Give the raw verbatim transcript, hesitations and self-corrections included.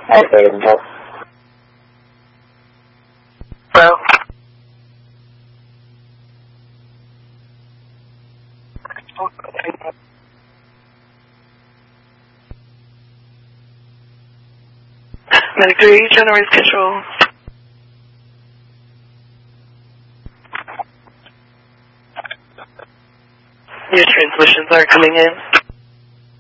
Okay, no. Hello? Medic three, general control. Your transmissions are coming in.